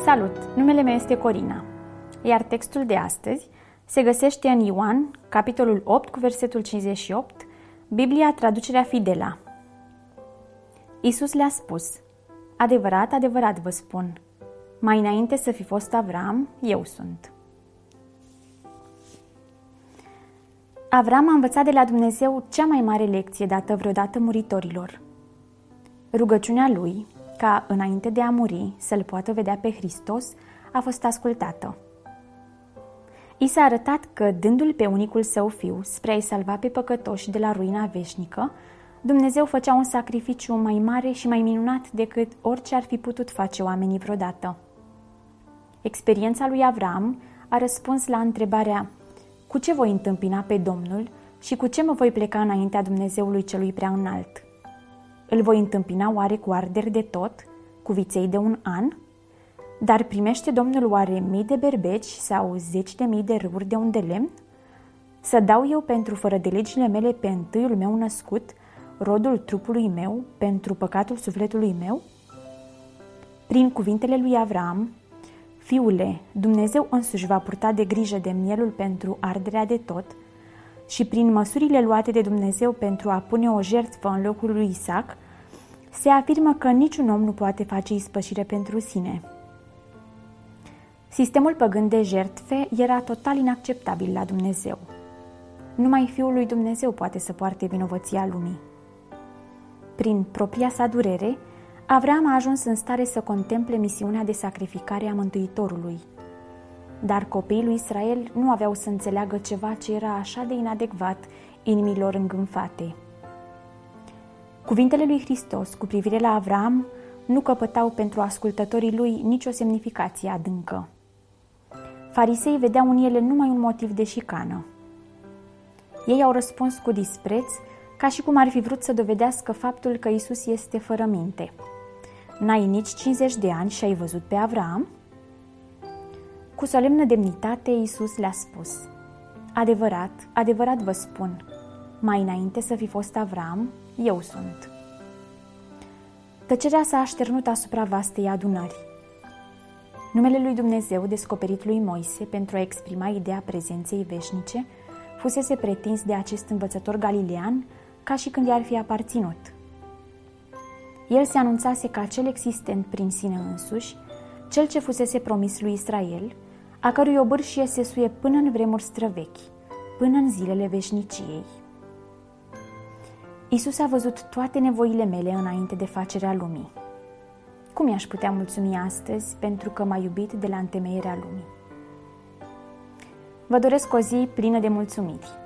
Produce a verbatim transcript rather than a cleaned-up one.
Salut! Numele meu este Corina, iar textul de astăzi se găsește în Ioan, capitolul opt, cu versetul cincizeci și opt, Biblia, traducerea Fidela. Iisus le-a spus: adevărat, adevărat vă spun, mai înainte să fi fost Avram, eu sunt. Avram a învățat de la Dumnezeu cea mai mare lecție dată vreodată muritorilor. Rugăciunea lui, ca înainte de a muri să-L poată vedea pe Hristos, a fost ascultată. I s-a arătat că, dându-L pe unicul Său Fiu spre a-i salva pe păcătoși de la ruina veșnică, Dumnezeu făcea un sacrificiu mai mare și mai minunat decât orice ar fi putut face oamenii vreodată. Experiența lui Avram a răspuns la întrebarea: cu ce voi întâmpina pe Domnul și cu ce mă voi pleca înaintea Dumnezeului celui prea înalt? Îl voi întâmpina oare cu arderi de tot, cu viței de un an? Dar primește Domnul oare mii de berbeci sau zeci de mii de râuri de un de lemn? Să dau eu pentru fără de legile mele pe întâiul meu născut, rodul trupului meu, pentru păcatul sufletului meu? Prin cuvintele lui Avram: Fiule, Dumnezeu însuși va purta de grijă de mielul pentru arderea de tot, și prin măsurile luate de Dumnezeu pentru a pune o jertfă în locul lui Isaac, se afirmă că niciun om nu poate face ispășire pentru sine. Sistemul păgân de jertfe era total inacceptabil la Dumnezeu. Numai Fiul lui Dumnezeu poate să poarte vinovăția lumii. Prin propria sa durere, Avram a ajuns în stare să contemple misiunea de sacrificare a Mântuitorului. Dar copiii lui Israel nu aveau să înțeleagă ceva ce era așa de inadecvat inimilor îngânfate. Cuvintele lui Hristos cu privire la Avram nu căpătau pentru ascultătorii lui nicio semnificație adâncă. Fariseii vedeau în ele numai un motiv de șicană. Ei au răspuns cu dispreț, ca și cum ar fi vrut să dovedească faptul că Iisus este fără minte. N-ai nici cincizeci de ani și ai văzut pe Avram? Cu solemnă demnitate, Iisus le-a spus: adevărat, adevărat vă spun, mai înainte să fi fost Avram, eu sunt. Tăcerea s-a așternut asupra vastei adunări. Numele lui Dumnezeu, descoperit lui Moise pentru a exprima ideea prezenței veșnice, fusese pretins de acest învățător galilean ca și când i-ar fi aparținut. El se anunțase ca cel existent prin sine însuși, cel ce fusese promis lui Israel, a cărui obârșie se suie până în vremuri străvechi, până în zilele veșniciei. Iisus a văzut toate nevoile mele înainte de facerea lumii. Cum i-aș putea mulțumi astăzi pentru că m-a iubit de la întemeierea lumii? Vă doresc o zi plină de mulțumiri.